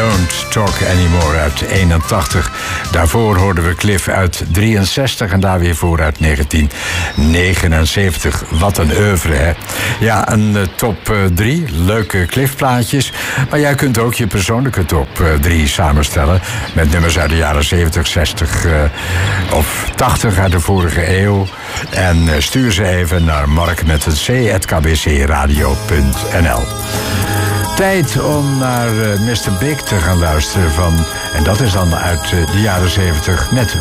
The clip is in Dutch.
Don't Talk Anymore uit 81. Daarvoor hoorden we Cliff uit 63 en daar weer voor uit 1979. Wat een oeuvre, hè? Ja, een top 3. Leuke Cliff-plaatjes. Maar jij kunt ook je persoonlijke top 3 samenstellen. Met nummers uit de jaren 70, 60 of 80 uit de vorige eeuw. En stuur ze even naar mark@kbcradio.nl. Tijd om naar Mr. Big te gaan luisteren van... en dat is dan uit de jaren 70 met